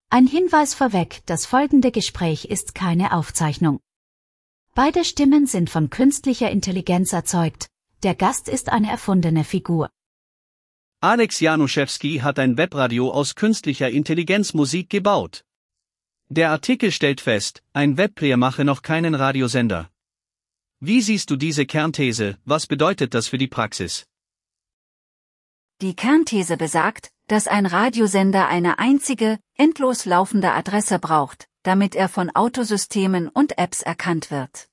Ein Hinweis vorweg, das folgende Gespräch ist keine Aufzeichnung. Beide Stimmen sind von künstlicher Intelligenz erzeugt, der Gast ist eine erfundene Figur. Alex Januszewski hat ein Webradio aus künstlicher Intelligenzmusik gebaut. Der Artikel stellt fest, ein Webplayer mache noch keinen Radiosender. Wie siehst du diese Kernthese, was bedeutet das für die Praxis? Die Kernthese besagt, dass ein Radiosender eine einzige, endlos laufende Adresse braucht, damit er von Autosystemen und Apps erkannt wird.